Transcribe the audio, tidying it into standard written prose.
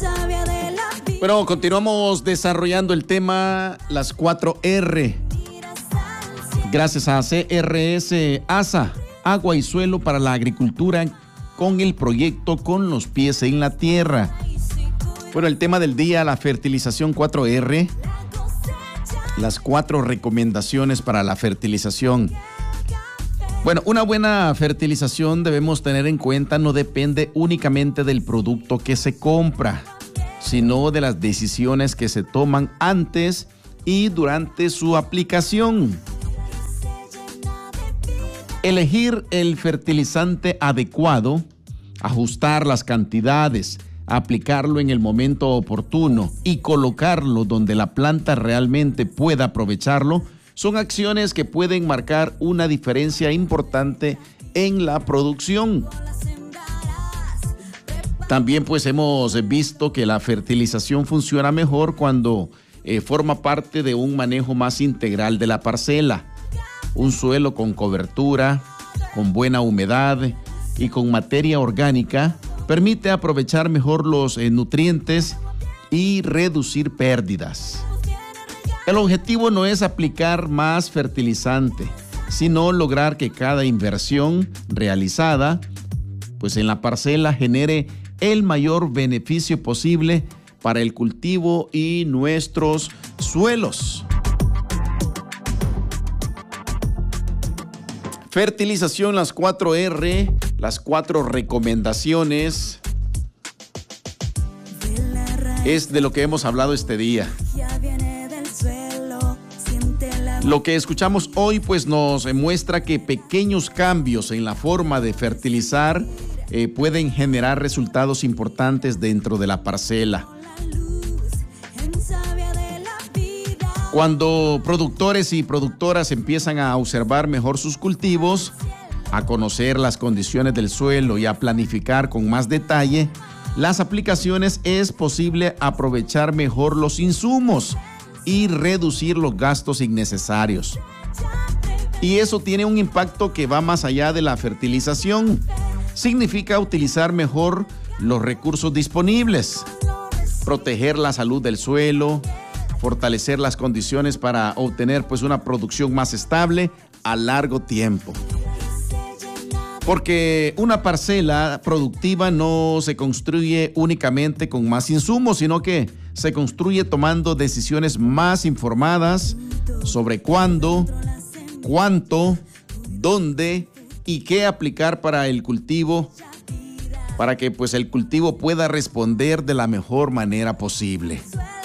Bueno, continuamos desarrollando el tema las 4R. Gracias a CRS ASA, Agua y Suelo para la Agricultura, con el proyecto Con los Pies en la Tierra. Bueno, el tema del día, la fertilización 4R. Las 4 recomendaciones para la fertilización. Bueno, una buena fertilización debemos tener en cuenta no depende únicamente del producto que se compra, sino de las decisiones que se toman antes y durante su aplicación. Elegir el fertilizante adecuado, ajustar las cantidades, aplicarlo en el momento oportuno y colocarlo donde la planta realmente pueda aprovecharlo, son acciones que pueden marcar una diferencia importante en la producción. También pues hemos visto que la fertilización funciona mejor cuando forma parte de un manejo más integral de la parcela. Un suelo con cobertura, con buena humedad y con materia orgánica permite aprovechar mejor los nutrientes y reducir pérdidas. El objetivo no es aplicar más fertilizante, sino lograr que cada inversión realizada pues en la parcela genere el mayor beneficio posible para el cultivo y nuestros suelos. Fertilización, las 4R, las 4 recomendaciones, es de lo que hemos hablado este día. Lo que escuchamos hoy pues nos muestra que pequeños cambios en la forma de fertilizar pueden generar resultados importantes dentro de la parcela. Cuando productores y productoras empiezan a observar mejor sus cultivos, a conocer las condiciones del suelo y a planificar con más detalle las aplicaciones, es posible aprovechar mejor los insumos y reducir los gastos innecesarios. Y eso tiene un impacto que va más allá de la fertilización. Significa utilizar mejor los recursos disponibles, proteger la salud del suelo, fortalecer las condiciones para obtener pues una producción más estable a largo tiempo. Porque una parcela productiva no se construye únicamente con más insumos, sino que se construye tomando decisiones más informadas sobre cuándo, cuánto, dónde y qué aplicar para el cultivo, para que pues el cultivo pueda responder de la mejor manera posible.